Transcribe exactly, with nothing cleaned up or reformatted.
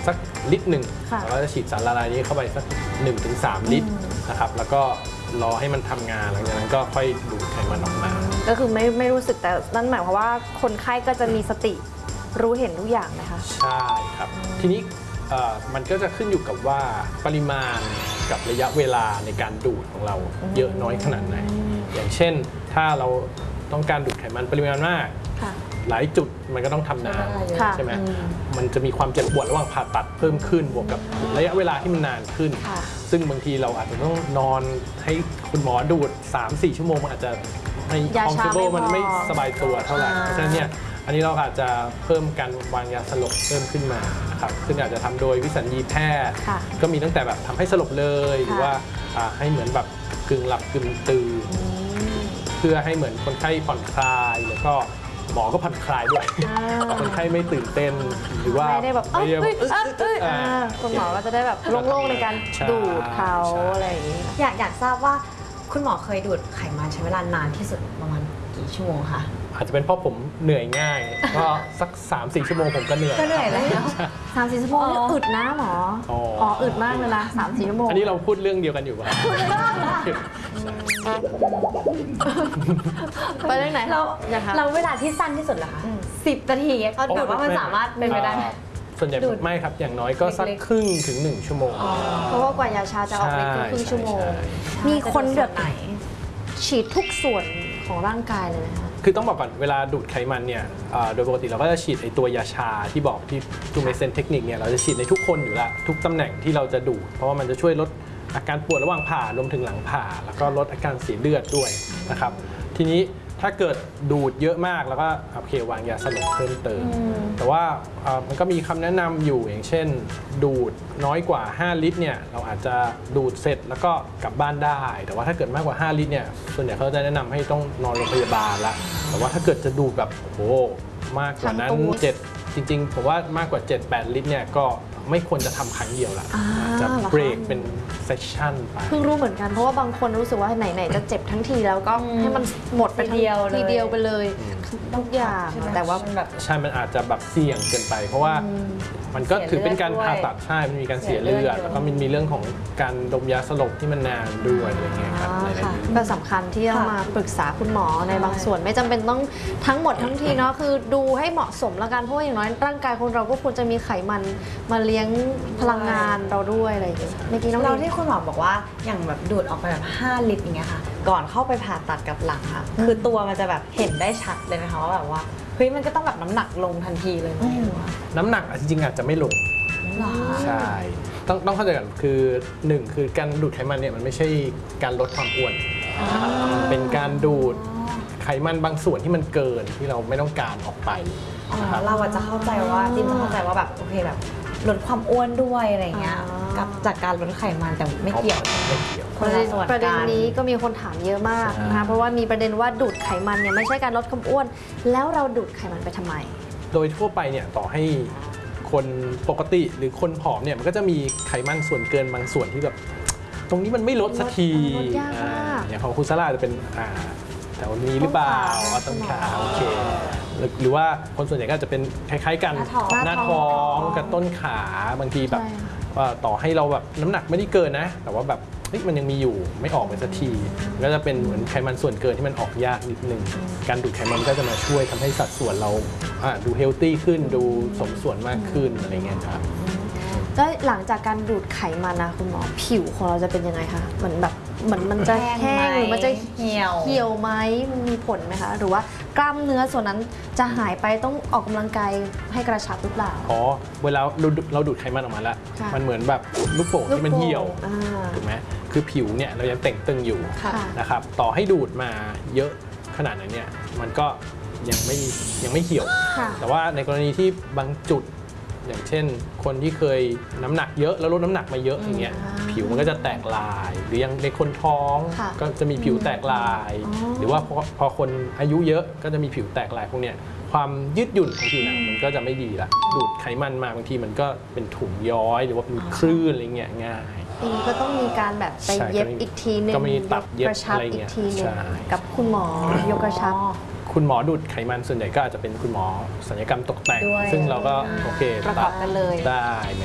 สักลิตรหนึ่งแล้วก็จะฉีดสารละลายนี้เข้าไปสัก หนึ่งถึงสาม ลิตรนะครับแล้วก็รอให้มันทำงานหลังจากนั้นก็ค่อยดูดไขมันออกมาก็คือไม่ไม่รู้สึกแต่นั่นหมายความว่าคนไข้ก็จะมีสติรู้เห็นทุกอย่างนะคะใช่ครับทีนี้มันก็จะขึ้นอยู่กับว่าปริมาณกับระยะเวลาในการดูดของเราเยอะน้อยขนาดไหนอย่างเช่นถ้าเราต้องการดูดไขมันปริมาณมากหลายจุดมันก็ต้องทำนานใช่ไหมมันจะมีความเจ็บปวดระหว่างผ่าตัดเพิ่มขึ้นบวกกับระยะเวลาที่มันนานขึ้นซึ่งบางทีเราอาจจะต้องนอนให้คุณหมอดูด สามสี่ ชั่วโมงมันอาจจะไม่คอมฟอร์ทเบิลมันไม่สบายตัวเท่าไหร่เพราะฉะนั้นเนี่ยอันนี้เราอาจจะเพิ่มการวางยาสลบเพิ่มขึ้นมานะครับซึ่งอาจจะทำโดยวิสัญญีแพทย์ก็มีตั้งแต่แบบทำให้สลบเลยหรือว่าให้เหมือนแบบกึ่งหลับกึ่งตื่นเพื่อให้เหมือนคนไข้ผ่อนคลายแล้วก็หมอก็ผ่อนคลายด้วยคนไข้ไม่ตื่นเต้นหรือว่าไม่ได้แบบเอ้ยเอ้ยเอ้ยคุณหมอก็จะได้แบบโล่งๆในการดูดเขาอะไรอย่างนี้อยากอยากทราบว่าคุณหมอเคยดูดไขมันใช้เวลานานที่สุดประมาณกี่ชั่วโมงคะอาจจะเป็นเพราะผมเหนื่อยง่ายก็สัก สามสี่ ชั่วโมงผมก็เหนื่อยก็เหนื่อยแล้วสามสี่ชั่วโมงนี่อึดนะหมออ๋ออึดมากเลยนะสามสี่ชั่วโมงอันนี้เราพูดเรื่องเดียวกันอยู่ป่ะไปเรื่องไหนเราเราเวลาที่สั้นที่สุดเหรอคะสิบนาทีเขาดูว่ามันสามารถเป็นไปได้ไหมส่วนใหญ่ไม่ครับอย่างน้อยก็สักครึ่งถึงหนึ่งชั่วโมงเพราะว่ากว่ายาชาจะออกฤทธิ์ครึ่งชั่วโมงมีคนแบบไหนฉีดทุกส่วนของร่างกายเลยนะคะคือต้องบอกก่อนเวลาดูดไขมันเนี่ยโดยปกติเราก็จะฉีดไอตัวยาชาที่บอกที่ทูเมเซนเทคนิคเนี่ยเราจะฉีดในทุกคนอยู่แล้วทุกตำแหน่งที่เราจะดูดเพราะว่ามันจะช่วยลดอาการปวดระหว่างผ่ารวมถึงหลังผ่าแล้วก็ลดอาการเสียเลือดด้วยนะครับทีนี้ถ้าเกิดดูดเยอะมากแล้วก็โอเควางยาสลบเพิ่มเติมแต่ว่ามันก็มีคำแนะนำอยู่อย่างเช่นดูดน้อยกว่าห้าลิตรเนี่ยเราอาจจะดูดเสร็จแล้วก็กลับบ้านได้แต่ว่าถ้าเกิดมากกว่าห้าลิตรเนี่ยส่วนใหญ่เขาจะแนะนำให้ต้องนอนโรงพยาบาลละแต่ว่าถ้าเกิดจะดูดแบบโอ้มากกว่านั้นเจ็ดจริงๆผมว่ามากกว่า เจ็ดแปด ลิตรเนี่ยก็ไม่ควรจะทำครั้งเดียวละจะเบรกเป็นเซสชั่นไปเพิ่งรู้เหมือนกันเพราะว่าบางคนรู้สึกว่าไหนๆจะเจ็บทั้งทีแล้วก็ให้มันหมดไปทีเดียวทีเดียวไปเลยทุกอย่างแต่ว่าแบบใช่มันอาจจะแบบเสี่ยงเกินไปเพราะว่ามันก็ถือเป็นการผ่าตัดใช่มันมีการเสียเลือดแล้วก็มันมีเรื่องของการดมยาสลบที่มันนานด้วยอะไรเงี้ยครับก็สำคัญที่ต้องมาปรึกษาคุณหมอในบางส่วนไม่จำเป็นต้องทั้งหมดทั้งทีเนาะคือดูให้เหมาะสมแล้วกันเพราะว่าอย่างน้อยร่างกายคนเราก็ควรจะมีไขมันมาเลี้ยงพลังงานเราด้วยอะไรอย่างเงี้ยเมื่อกี้น้องเราที่คุณหมอบอกว่าอย่างแบบดูดออกไปแบบห้าลิตรอย่างเงี้ยค่ะก่อนเข้าไปผ่าตัดกับหลังค่ะคือตัวมันจะแบบเห็นได้ชัดเลยไหมคะว่าแบบว่าเฮ้ยมันก็ต้องแบบน้ำหนักลงทันทีเลยไหมน้ำหนักจริงๆอาจจะไม่ลงใช่ต้องต้องเข้าใจกันคือหนึ่งคือการดูดไขมันเนี่ยมันไม่ใช่การลดความอ้วนเป็นการดูดไขมันบางส่วนที่มันเกินที่เราไม่ต้องการออกไปเราอาจจะเข้าใจว่าจิมจะเข้าใจว่าแบบโอเคแบบลดความอ้วนด้วยอะไรเงี้ยกับจากการลดไขมันแต่ไม่เกี่ยวไม่เกี่ยวประเด็นนี้ก็มีคนถามเยอะมากนะคะเพราะว่ามีประเด็นว่าดูดไขมันเนี่ยไม่ใช่การลดความอ้วนแล้วเราดูดไขมันไปทำไมโดยทั่วไปเนี่ยต่อให้คนปกติหรือคนผอมเนี่ยมันก็จะมีไขมันส่วนเกินบางส่วนที่แบบตรงนี้มันไม่ลดสักทีอย่างของคุณซาร่าจะเป็นแต่วันนี้หรือเปล่าว่าต้นขาโอเคหรือว่าคนส่วนใหญ่ก็จะเป็นคล้ายๆกันหน้าท้องกับต้นขาบางทีแบบว่าต่อให้เราแบบน้ำหนักไม่ได้เกินนะแต่ว่าแบบมันยังมีอยู่ไม่ออกไปสักทีก็จะเป็นเหมือนไขมันส่วนเกินที่มันออกยากนิดนึงการดูดไขมันก็จะมาช่วยทำให้สัดส่วนเราดูเฮลตี้ขึ้นดูสมส่วนมากขึ้นอะไรเงี้ยครับแล้วหลังจากการดูดไขมันนะคุณหมอผิวของเราจะเป็นยังไงคะเหมือนแบบเหมือนมันจะแห้งหรือมันจะเหี่ยวเหี่ยวไหมมันมีผลไหมคะหรือว่ากล้ามเนื้อส่วนนั้นจะหายไปต้องออกกำลังกายให้กระชับหรือเปล่าอ๋อเวลาเราดูดไขมันออกมาแล้วมันเหมือนแบบลูกโป่งที่มันเหี่ยวถูกไหมคือผิวเนี่ยเรายังเต่งตึงอยู่นะครับต่อให้ดูดมาเยอะขนาดนั้นเนี่ยมันก็ยังไม่ยังไม่เหี่ยวแต่ว่าในกรณีที่บางจุดอย่างเช่นคนที่เคยน้ำหนักเยอะแล้วลดน้ำหนักมาเยอะอย่างเงี้ยผิวมันก็จะแตกลายหรือยังในคนท้องก็จะมีผิวแตกลายหรือว่าพอพอคนอายุเยอะก็จะมีผิวแตกลายพวกเนี้ยความยืดหยุ่นของผิวหนังมันก็จะไม่ดีละดูดไขมันมาบางทีมันก็เป็นถุงย้อยหรือว่าเป็นคลื่นอะไรเงี้ยง่ายก็ต้องมีการแบบไปเย็บอีกทีนึงก็มีตัดเย็บกระชับอีกทีนึงกับคุณหมอยกกระชับคุณหมอดูดไขมันส่วนใหญ่ก็อาจจะเป็นคุณหมอศัลยกรรมตกแต่งซึ่งเราก็โอเคประกอบกันเลยได้